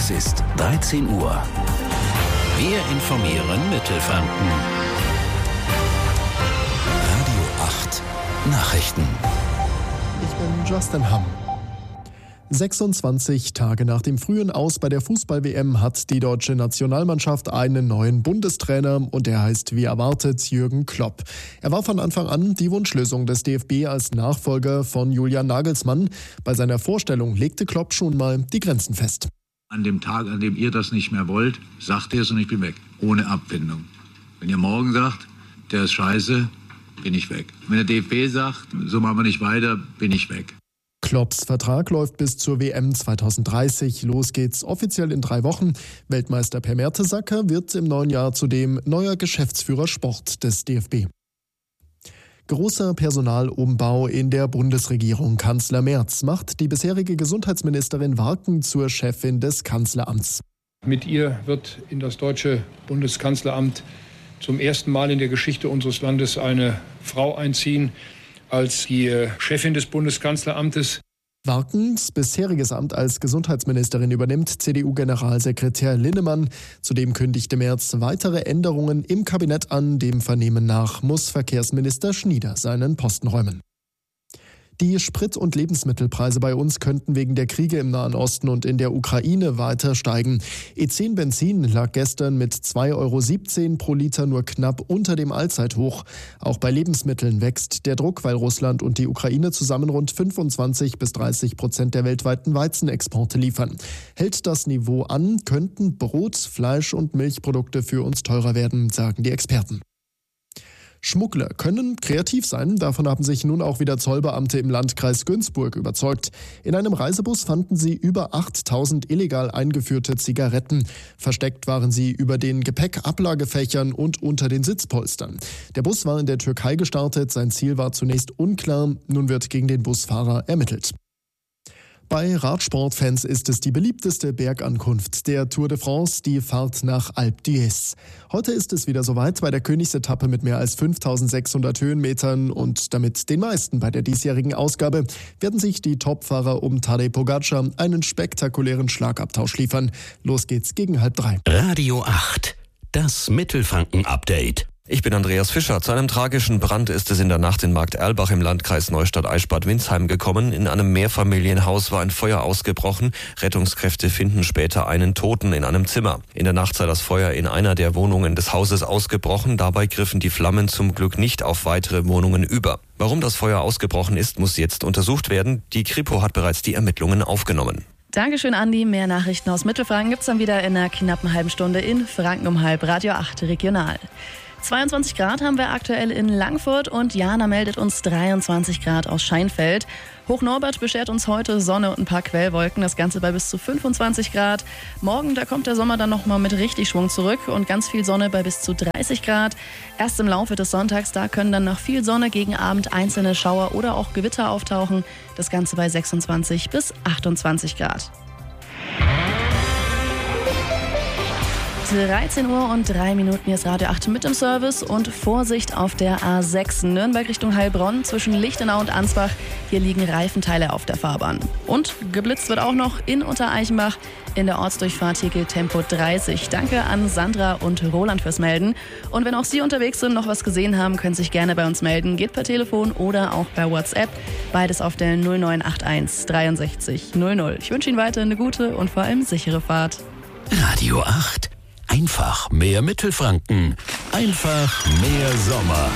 Es ist 13 Uhr. Wir informieren Mittelfranken. Radio 8 Nachrichten. Ich bin Justin Hamm. 26 Tage nach dem frühen Aus bei der Fußball-WM hat die deutsche Nationalmannschaft einen neuen Bundestrainer und der heißt wie erwartet Jürgen Klopp. Er war von Anfang an die Wunschlösung des DFB als Nachfolger von Julian Nagelsmann. Bei seiner Vorstellung legte Klopp schon mal die Grenzen fest. An dem Tag, an dem ihr das nicht mehr wollt, sagt ihr es und ich bin weg. Ohne Abfindung. Wenn ihr morgen sagt, der ist scheiße, bin ich weg. Wenn der DFB sagt, so machen wir nicht weiter, bin ich weg. Klopps Vertrag läuft bis zur WM 2030. Los geht's offiziell in 3 Wochen. Weltmeister Per Mertesacker wird im neuen Jahr zudem neuer Geschäftsführer Sport des DFB. Großer Personalumbau in der Bundesregierung. Kanzler Merz macht die bisherige Gesundheitsministerin Warken zur Chefin des Kanzleramts. Mit ihr wird in das deutsche Bundeskanzleramt zum ersten Mal in der Geschichte unseres Landes eine Frau einziehen als die Chefin des Bundeskanzleramtes. Warkens bisheriges Amt als Gesundheitsministerin übernimmt CDU-Generalsekretär Linnemann. Zudem kündigte Merz weitere Änderungen im Kabinett an. Dem Vernehmen nach muss Verkehrsminister Schnieder seinen Posten räumen. Die Sprit- und Lebensmittelpreise bei uns könnten wegen der Kriege im Nahen Osten und in der Ukraine weiter steigen. E10 Benzin lag gestern mit 2,17 € pro Liter nur knapp unter dem Allzeithoch. Auch bei Lebensmitteln wächst der Druck, weil Russland und die Ukraine zusammen rund 25-30% der weltweiten Weizenexporte liefern. Hält das Niveau an, könnten Brot, Fleisch und Milchprodukte für uns teurer werden, sagen die Experten. Schmuggler können kreativ sein, davon haben sich nun auch wieder Zollbeamte im Landkreis Günzburg überzeugt. In einem Reisebus fanden sie über 8.000 illegal eingeführte Zigaretten. Versteckt waren sie über den Gepäckablagefächern und unter den Sitzpolstern. Der Bus war in der Türkei gestartet, sein Ziel war zunächst unklar, nun wird gegen den Busfahrer ermittelt. Bei Radsportfans ist es die beliebteste Bergankunft der Tour de France, die Fahrt nach Alpe d'Huez. Heute ist es wieder soweit bei der Königsetappe mit mehr als 5.600 Höhenmetern und damit den meisten bei der diesjährigen Ausgabe werden sich die Topfahrer um Tadej Pogacar einen spektakulären Schlagabtausch liefern. Los geht's gegen 2:30. Radio 8, das Mittelfranken-Update. Ich bin Andreas Fischer. Zu einem tragischen Brand ist es in der Nacht in Markt Erlbach im Landkreis Neustadt-Eichstätt-Winsheim gekommen. In einem Mehrfamilienhaus war ein Feuer ausgebrochen. Rettungskräfte finden später einen Toten in einem Zimmer. In der Nacht sei das Feuer in einer der Wohnungen des Hauses ausgebrochen. Dabei griffen die Flammen zum Glück nicht auf weitere Wohnungen über. Warum das Feuer ausgebrochen ist, muss jetzt untersucht werden. Die Kripo hat bereits die Ermittlungen aufgenommen. Dankeschön, Andi. Mehr Nachrichten aus Mittelfranken gibt's dann wieder in einer knappen halben Stunde in Franken um halb, Radio 8 regional. 22 Grad haben wir aktuell in Langfurt und Jana meldet uns 23 Grad aus Scheinfeld. Hochnorbert beschert uns heute Sonne und ein paar Quellwolken, das Ganze bei bis zu 25 Grad. Morgen, da kommt der Sommer dann nochmal mit richtig Schwung zurück und ganz viel Sonne bei bis zu 30 Grad. Erst im Laufe des Sonntags, da können dann nach viel Sonne gegen Abend einzelne Schauer oder auch Gewitter auftauchen. Das Ganze bei 26 bis 28 Grad. 13 Uhr und 3 Minuten, hier ist Radio 8 mit im Service und Vorsicht auf der A6 Nürnberg Richtung Heilbronn zwischen Lichtenau und Ansbach. Hier liegen Reifenteile auf der Fahrbahn. Und geblitzt wird auch noch in Untereichenbach in der Ortsdurchfahrt. Hier gilt Tempo 30. Danke an Sandra und Roland fürs Melden. Und wenn auch Sie unterwegs sind, noch was gesehen haben, können Sie sich gerne bei uns melden. Geht per Telefon oder auch per WhatsApp. Beides auf der 0981 63 00. Ich wünsche Ihnen weiter eine gute und vor allem sichere Fahrt. Radio 8. Einfach mehr Mittelfranken. Einfach mehr Sommer.